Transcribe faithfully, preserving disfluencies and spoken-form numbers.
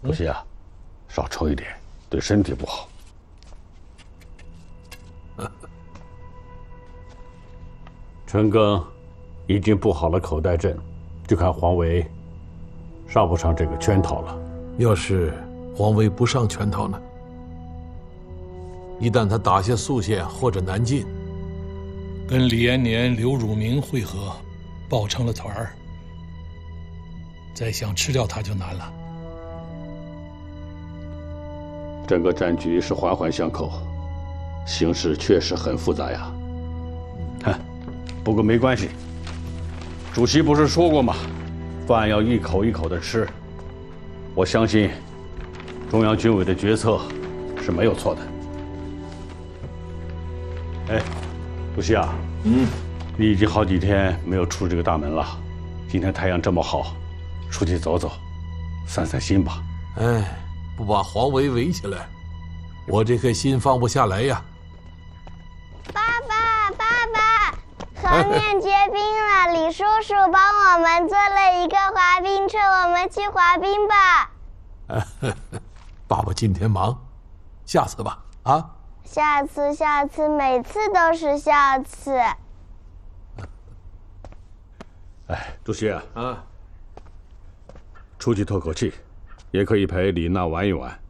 主席啊，少抽一点，对身体不好。陈庚已经布好了口袋阵，就看黄维上不上这个圈套了。 要是黄维不上圈套呢？一旦他打下宿县或者南进， 跟李延年、刘汝明会合，抱成了团儿，再想吃掉他就难了。 整个战局是环环相扣，形势确实很复杂呀。哼，不过没关系，主席不是说过吗？饭要一口一口的吃。我相信中央军委的决策是没有错的。哎，主席啊， 嗯， 你已经好几天没有出这个大门了，今天太阳这么好，出去走走，散散心吧。 哎，不把黄维围起来，我这颗心放不下来呀。 爸爸，爸爸，河面结冰了，李叔叔帮我们做了一个滑冰车，我们去滑冰吧。 爸爸今天忙，下次吧。啊， 下次，下次，每次都是下次。 哎，主席啊， 啊， 出去透口气，也可以陪李娜玩一玩。